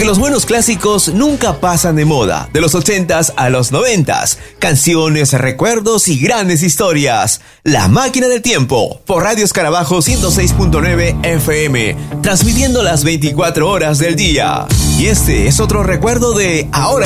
Porque los buenos clásicos nunca pasan de moda, de los 80s a los 90s. Canciones, recuerdos y grandes historias. La Máquina del Tiempo, por Radio Escarabajo 106.9 FM, transmitiendo las 24 horas del día. Y este es otro recuerdo de Ahora